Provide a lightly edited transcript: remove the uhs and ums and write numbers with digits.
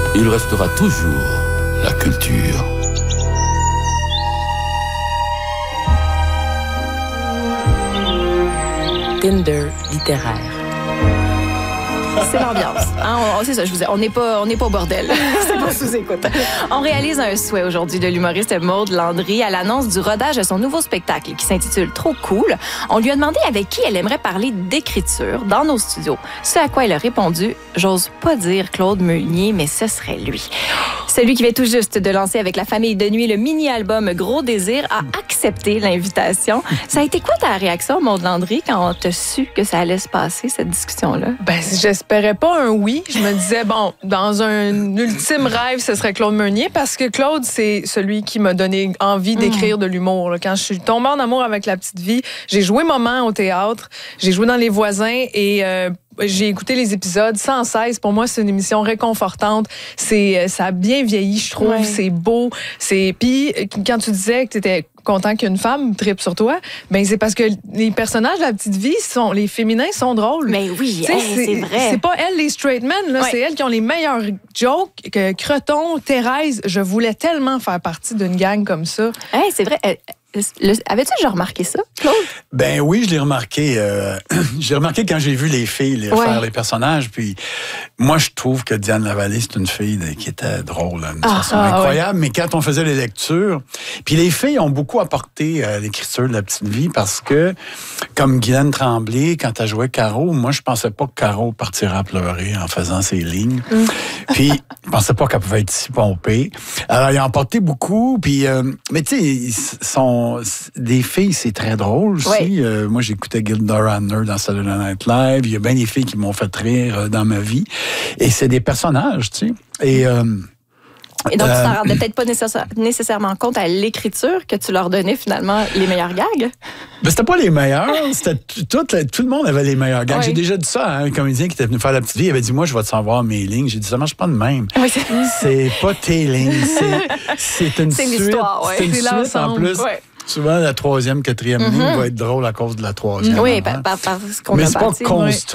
il restera toujours la culture. Tinder littéraire. C'est l'ambiance. Hein, c'est ça, je vous dis, on n'est pas au bordel. C'est pas sous-écoute. On réalise un souhait aujourd'hui de l'humoriste Maude Landry à l'annonce du rodage de son nouveau spectacle qui s'intitule Trop cool. On lui a demandé avec qui elle aimerait parler d'écriture dans nos studios. Ce à quoi elle a répondu, j'ose pas dire Claude Meunier, mais ce serait lui. Celui qui vient tout juste de lancer avec la famille de nuit le mini-album Gros Désir a accepté l'invitation. Ça a été quoi ta réaction, Maude Landry, quand tu as su que ça allait se passer, cette discussion-là? Ben, j'espérais pas un oui. Je me disais, bon, dans un ultime rêve, ce serait Claude Meunier, parce que Claude, c'est celui qui m'a donné envie d'écrire de l'humour. Quand je suis tombée en amour avec La Petite Vie, j'ai joué Moment au théâtre, j'ai joué dans Les Voisins et j'ai écouté les épisodes sans cesse. Pour moi, c'est une émission réconfortante. Ça a bien vieilli, je trouve. Ouais. C'est beau. Puis, quand tu disais que tu étais content qu'une femme tripe sur toi, ben c'est parce que les personnages de La Petite Vie, les féminins sont drôles. Mais oui, c'est vrai. C'est pas elles, les straight men, là, c'est elles qui ont les meilleurs jokes. Creton, Thérèse, je voulais tellement faire partie d'une gang comme ça. Hey, c'est vrai. Avais-tu déjà remarqué ça, Claude? Ben oui, je l'ai remarqué. J'ai remarqué quand j'ai vu les filles faire les personnages. Puis moi, je trouve que Diane Lavallée, c'est une fille qui était drôle d'une façon incroyable. Ouais. Mais quand on faisait les lectures, puis les filles ont beaucoup apporté à l'écriture de La Petite Vie parce que, comme Guylaine Tremblay, quand elle jouait Caro, moi, je pensais pas que Caro partirait à pleurer en faisant ses lignes. Puis je pensais pas qu'elle pouvait être si pompée. Alors, ils ont apporté beaucoup. Puis, mais tu sais, des filles, c'est très drôle aussi. Oui. Moi, j'écoutais Gilda Radner dans Saturday Night Live. Il y a bien des filles qui m'ont fait rire dans ma vie. Et c'est des personnages, tu sais. Et donc, tu t'en rendais peut-être pas nécessairement compte à l'écriture que tu leur donnais finalement les meilleurs gags? Ben, c'était pas les meilleurs. C'était tout le monde avait les meilleurs gags. Oui. J'ai déjà dit ça à un comédien qui était venu faire La Petite Vie. Il avait dit, moi, je vais te savoir mes lignes. J'ai dit, ça marche pas de même. Oui, c'est pas tes lignes. C'est une suite. L'histoire, ouais. C'est une suite en plus. Ouais. Souvent, la troisième, quatrième ligne va être drôle à cause de la troisième. Oui, parce qu'on a parti. Mais c'est pas construit.